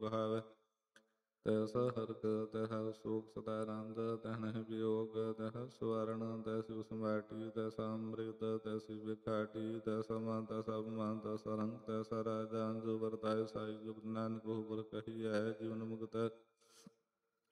ਕਹਾਵੇ। ਤੈਸਾ ਹਰਿ ਤੈਸਾ ਸੋਖ ਸਦਾ ਆਨੰਦ, ਤਹਿ ਨਹੀਂ ਵਿਯੋਗ ਤੈਸਾ ਸਵਰਣ। ਤੈਸੀ ਉਸਮਾਟੀ ਤੈਸਾ ਅੰਮ੍ਰਿਤ, ਤੈਸੀ ਵਿਖਾਟੀ ਤੈਸਾ ਮਨ ਤੈਸਾ ਅਭਿਮਾਨ ਤੈਸਾ ਰੰਗ। ਤੈਸਾ ਰਾਜਾਨ ਜੋ ਵਰਤਾਏ ਸਾਈ ਜੁਗਤ, ਨਾਨਕ ਹੋਇ ਗੁਰ ਕਹੀਐ ਜੀਵਨ ਮੁਕਤਿ।